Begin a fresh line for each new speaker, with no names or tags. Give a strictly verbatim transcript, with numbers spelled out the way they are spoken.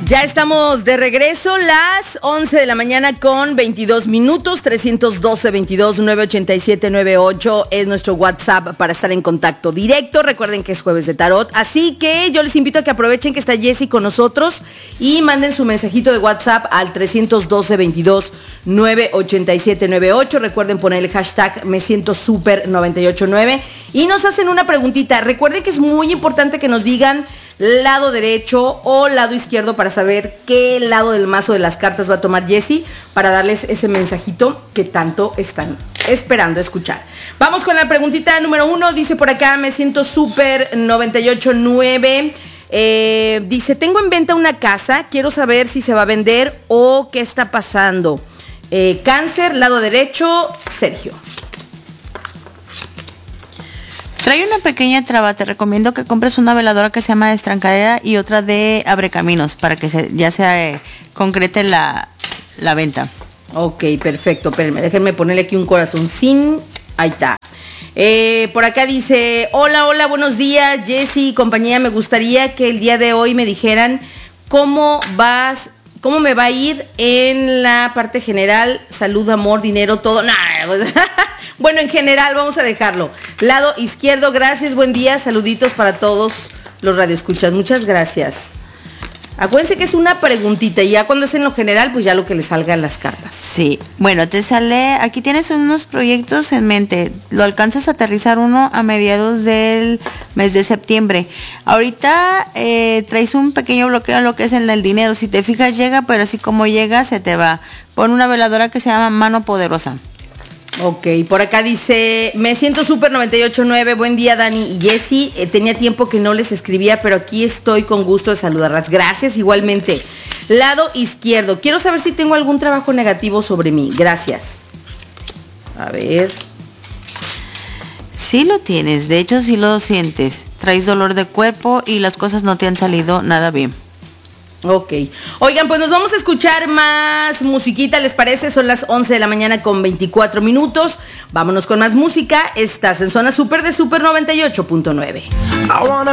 Ya estamos de regreso, las once de la mañana con veintidós minutos, trescientos doce, veintidós, nueve ochenta y siete, noventa y ocho es nuestro WhatsApp para estar en contacto directo. Recuerden que es jueves de tarot, así que yo les invito a que aprovechen que está Jessy con nosotros y manden su mensajito de WhatsApp al trescientos doce, veintidós, nueve ochenta y siete, noventa y ocho. Recuerden poner el hashtag me siento super noventa y ocho nueve y nos hacen una preguntita. Recuerden que es muy importante que nos digan lado derecho o lado izquierdo para saber qué lado del mazo de las cartas va a tomar Jessy para darles ese mensajito que tanto están esperando escuchar. Vamos con la preguntita número uno. Dice por acá, me siento súper noventa y ocho nueve. Eh, dice, tengo en venta una casa, quiero saber si se va a vender o qué está pasando. Eh, cáncer, lado derecho, Sergio.
Trae una pequeña traba, te recomiendo que compres una veladora que se llama Destrancadera y otra de Abrecaminos para que se, ya se eh, concrete la, la venta.
Ok, perfecto, espérenme, déjenme ponerle aquí un corazoncín, ahí está. Eh, por acá dice, hola, hola, buenos días, Jessy y compañía, me gustaría que el día de hoy me dijeran cómo vas, cómo me va a ir en la parte general, salud, amor, dinero, todo, nah, pues, bueno, en general vamos a dejarlo. Lado izquierdo, gracias, buen día, saluditos para todos los radioescuchas, muchas gracias. Acuérdense que es una preguntita y ya cuando es en lo general, pues ya lo que le salga en las cartas.
Sí, bueno, te sale, aquí tienes unos proyectos en mente, lo alcanzas a aterrizar uno a mediados del mes de septiembre. Ahorita eh, traes un pequeño bloqueo en lo que es en el dinero, si te fijas llega, pero así como llega se te va. Pon una veladora que se llama Mano Poderosa.
Ok, por acá dice, me siento súper noventa y ocho nueve, buen día Dani y Jessy, eh, tenía tiempo que no les escribía, pero aquí estoy con gusto de saludarlas, gracias igualmente. Lado izquierdo, quiero saber si tengo algún trabajo negativo sobre mí, gracias. A ver.
Sí lo tienes, de hecho sí lo sientes, traes dolor de cuerpo y las cosas no te han salido nada bien.
Ok, oigan, pues nos vamos a escuchar más musiquita, ¿les parece? Son las once de la mañana con veinticuatro minutos. Vámonos con más música. Estás en Zona Super de Super noventa y ocho punto nueve.